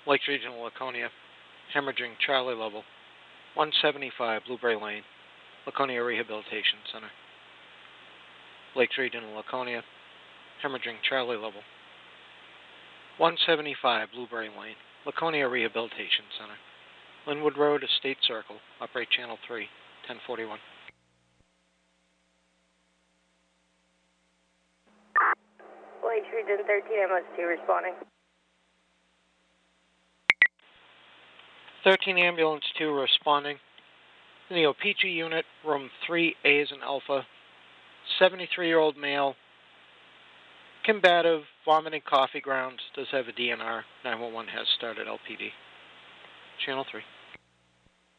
Lakes Regional Laconia, hemorrhaging Charlie level, 175 Blueberry Lane, Laconia Rehabilitation Center. Lakes Regional Laconia, hemorrhaging Charlie level, 175 Blueberry Lane, Laconia Rehabilitation Center. Linwood Road, Estate Circle, operate Channel 3, 1041. Lakes Region 13, MS2 responding. 13 Ambulance 2 responding. In the Opeachy unit, room 3A is an Alpha. 73-year-old male, combative, vomiting coffee grounds, does have a DNR. 911 has started LPD. Channel 3.